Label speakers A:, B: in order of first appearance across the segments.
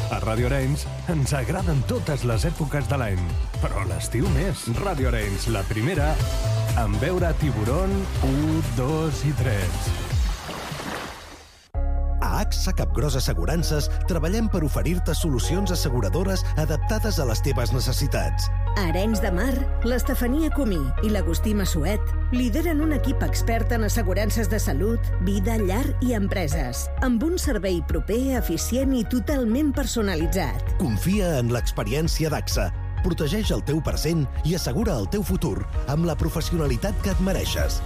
A: A Ràdio Arenys ens agraden totes les èpoques de l'any, però l'estiu més. Ràdio Arenys, la primera, en veure Tiburón 1, 2 i 3.
B: A AXA Capgros Assegurances treballem per oferir-te solucions asseguradores adaptades a les teves necessitats.
C: A Arenys de Mar, l'Estefania Comí i l'Agustí Massuet lideren un equip expert en assegurances de salut, vida, llar i empreses, amb un servei proper, eficient i totalment personalitzat.
B: Confia en l'experiència d'AXA. Protegeix el teu present i assegura el teu futur amb la professionalitat que et mereixes.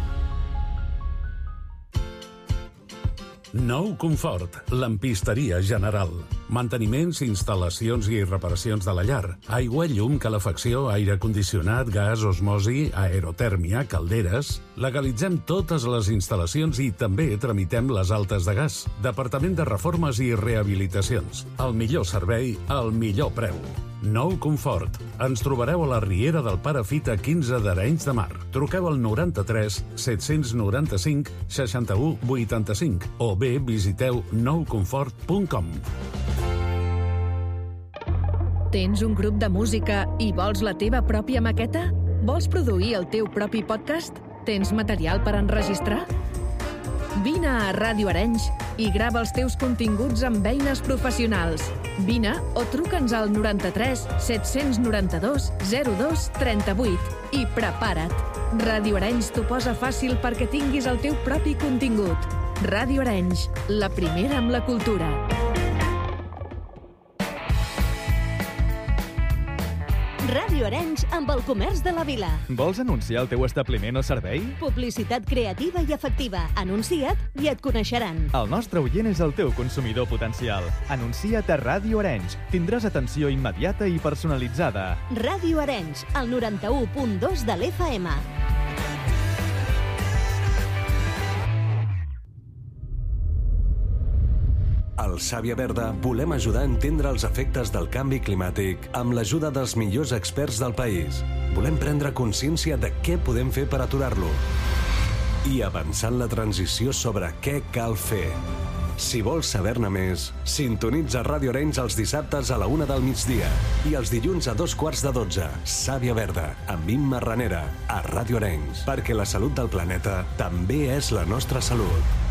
D: Nou Confort, lampisteria general. Manteniments, instal·lacions i reparacions de la llar. Aigua, llum, calefacció, aire condicionat, gas, osmosi, aerotèrmia, calderes. Legalitzem totes les instal·lacions i també tramitem les altes de gas. Departament de Reformes i Rehabilitacions. El millor servei, al millor preu. Nou Confort. Ens trobareu a la Riera del Pare Fita 15 d'Arenys de Mar. Truqueu al 93 795 61 85 o bé visiteu nouconfort.com.
E: Tens un grup de música i vols la teva pròpia maqueta? Vols produir el teu propi podcast? Tens material per enregistrar? Vine a Ràdio Arenys i grava els teus continguts amb eines professionals. Vine o truca'ns al 93 792 02 38 i prepara't. Ràdio Arenys t'ho posa fàcil perquè tinguis el teu propi contingut. Ràdio Arenys, la primera amb la cultura.
F: Ràdio Arenys amb el comerç de la vila.
G: Vols anunciar el teu establiment o servei?
F: Publicitat creativa i efectiva. Anuncia't i et coneixeran.
G: El nostre oient és el teu consumidor potencial. Anuncia't a Ràdio Arenys. Tindràs atenció immediata i personalitzada.
F: Ràdio Arenys, el 91.2 de l'FM.
A: Al Sàvia Verda volem ajudar a entendre els efectes del canvi climàtic amb l'ajuda dels millors experts del país. Volem prendre consciència de què podem fer per aturar-lo i avançar en la transició sobre què cal fer. Si vols saber-ne més, sintonitza Ràdio Arenys els dissabtes a la 1 del migdia i els dilluns a 2:15. Sàvia Verda, amb Imma Ranera, a Ràdio Arenys, perquè la salut del planeta també és la nostra salut.